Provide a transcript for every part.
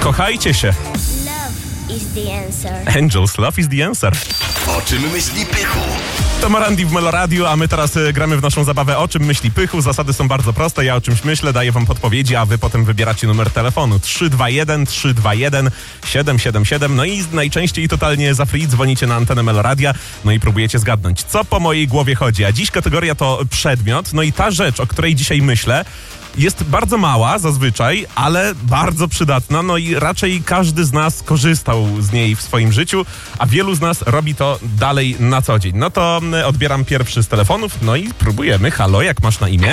Kochajcie się. Love is the answer. Angels, love is the answer. O czym myśli Pychu? To Morandi w Meloradiu, a my teraz gramy w naszą zabawę O czym myśli Pychu. Zasady są bardzo proste. Ja o czymś myślę, daję wam podpowiedzi, a wy potem wybieracie numer telefonu 321 321 777. No i najczęściej totalnie za free dzwonicie na antenę Meloradia, no i próbujecie zgadnąć, co po mojej głowie chodzi. A dziś kategoria to przedmiot. No i ta rzecz, o której dzisiaj myślę, jest bardzo mała zazwyczaj, ale bardzo przydatna, no i raczej każdy z nas korzystał z niej w swoim życiu, a wielu z nas robi to dalej na co dzień. No to odbieram pierwszy z telefonów, no i próbujemy. Halo, jak masz na imię?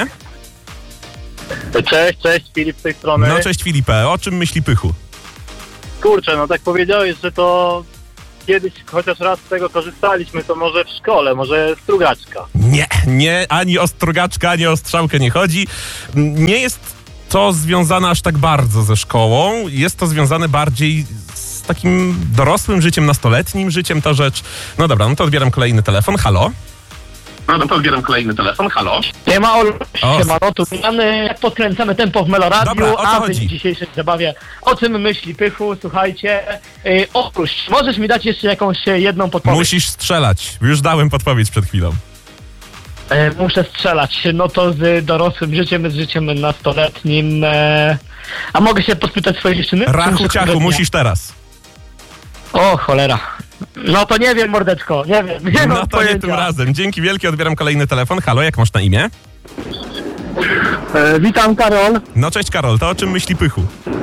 Cześć, Filip z tej strony. No cześć Filipie, o czym myśli Pychu? Kurczę, no tak powiedziałeś, że to kiedyś chociaż raz z tego korzystaliśmy, to może w szkole, może strugaczka. Nie, ani o strugaczka, ani o strzałkę nie chodzi. Nie jest to związane aż tak bardzo ze szkołą, jest to związane bardziej z takim dorosłym życiem, nastoletnim życiem ta rzecz. No dobra, no to odbieram kolejny telefon. Halo? Siema, Olu, O. siema, tu Milany. Podkręcamy tempo w Meloradiu, Dobra, o co a wy chodzi? w dzisiejszej zabawie o czym myśli Pychu, słuchajcie. Otóż, możesz mi dać jeszcze jakąś jedną podpowiedź? Musisz strzelać. Już dałem podpowiedź przed chwilą. Muszę strzelać, no to z dorosłym życiem, z życiem nastoletnim. A mogę się podpytać swojej dziewczyny? Rachu Muszę ciachu, konkretnie. musisz teraz. O, cholera. No to nie wiem, mordeczko, nie wiem. Nie mam No to nie pojęcia. tym razem. Dzięki wielkie, odbieram kolejny telefon. Halo, jak masz na imię? Witam, Karol. No cześć Karol, to o czym myśli Pychu?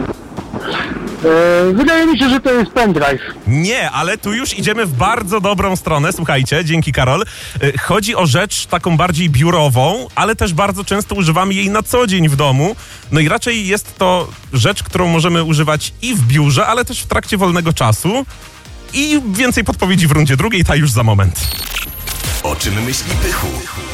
Wydaje mi się, że to jest pendrive. Nie, ale tu już idziemy w bardzo dobrą stronę. Słuchajcie, dzięki Karol. Chodzi o rzecz taką bardziej biurową, ale też bardzo często używamy jej na co dzień w domu. No i raczej jest to rzecz, którą możemy używać i w biurze, ale też w trakcie wolnego czasu. I więcej podpowiedzi w rundzie drugiej, ta już za moment. O czym myśli Pychu?